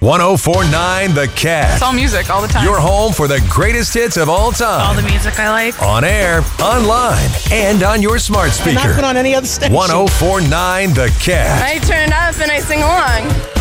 104.9 The Cat. It's all music all the time. Your home for the greatest hits of all time. All the music I like. On air, online, and on your smart speaker. Not been on any other station. 104.9 The Cat. I turn it up and I sing along.